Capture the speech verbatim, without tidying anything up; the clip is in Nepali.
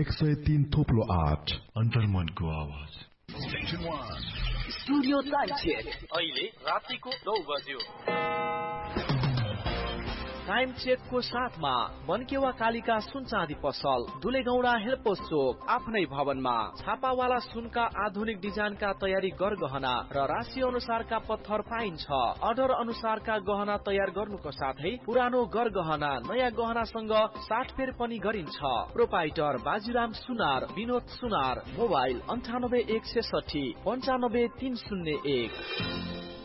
एक सय तीन थोप्लो आठ अन्तर्मनको आवाज। स्टुडियो टाइम चेक अहिले रातिको नौ बज्यो। टाइम चेकको साथमा बनकेवा कालिका सुन चाँदी पसल, दुलेगौडा हेल्पोस चोक, आफ्नै भवनमा छापावाला सुनका आधुनिक डिजाइनका तयारी गरगहना र राशि अनुसारका पत्थर पाइन्छ। अर्डर अनुसारका गहना तयार गर्नुको साथै पुरानो गरगहना नयाँ गहनासँग साटफेर पनि गरिन्छ। प्रोपाइटर बाजीराम सुनार, विनोद सुनार, मोबाइल अन्ठानब्बे एक सय साठी पञ्चानब्बे तीन शून्य एक।